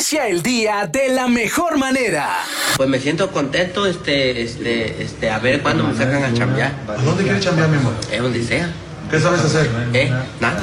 Inicia el día de la mejor manera. Pues me siento contento, a ver cuándo me sacan a chambear. ¿A dónde quieres chambear, mi amor? Es donde sea. ¿Qué sabes hacer? Nada.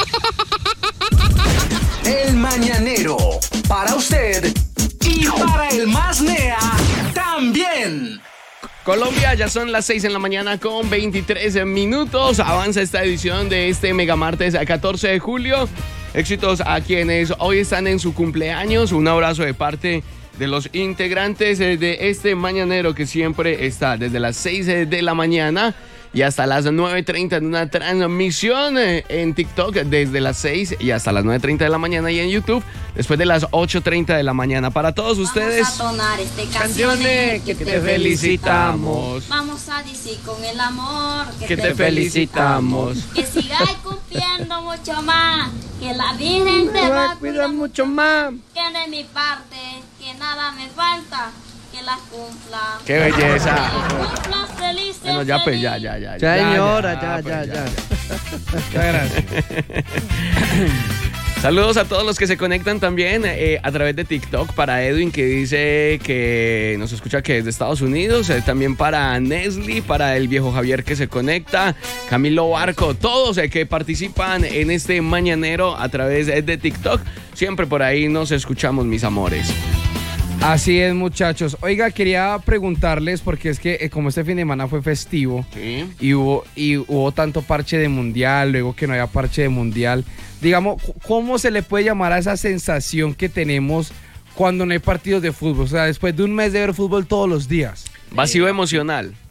El Mañanero, para usted y para el más nea también. Colombia, ya son las 6 de la mañana con 23 minutos. Avanza esta edición de este Megamartes a 14 de julio. Éxitos a quienes hoy están en su cumpleaños. Un abrazo de parte de los integrantes de este Mañanero que siempre está desde las 6 de la mañana y hasta las 9:30 en una transmisión en TikTok desde las 6 y hasta las 9:30 de la mañana y en YouTube después de las 8:30 de la mañana. Para todos ustedes, vamos a tonar canciones que te felicitamos. Vamos a decir con el amor Que te felicitamos. Que sigáis cumpliendo mucho más, que la Virgen te va a cuidar mucho más. que de mi parte, que nada me falta, que la cumpla. ¡Qué belleza! Que la cumpla feliz. Bueno, ya pues, ya. Señora, pues, ya. Muchas gracias. Saludos a todos los que se conectan también a través de TikTok. Para Edwin, que dice que nos escucha que es de Estados Unidos. También para Nesli, para el viejo Javier que se conecta. Camilo Barco, todos que participan en este Mañanero a través de TikTok. Siempre por ahí nos escuchamos, mis amores. Así es, muchachos. Oiga, quería preguntarles, porque es que como este fin de semana fue festivo, ¿Sí? y hubo tanto parche de mundial, luego que no había parche de mundial, digamos, ¿cómo se le puede llamar a esa sensación que tenemos cuando no hay partidos de fútbol? O sea, después de un mes de ver fútbol todos los días. Vacío emocional.